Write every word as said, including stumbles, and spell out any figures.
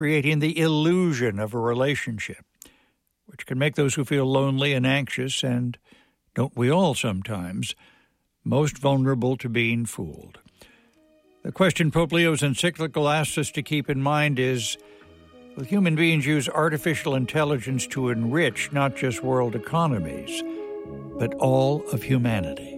creating the illusion of a relationship, which can make those who feel lonely and anxious, and don't we all sometimes, most vulnerable to being fooled. The question Pope Leo's encyclical asks us to keep in mind is, will human beings use artificial intelligence to enrich not just world economies, but all of humanity?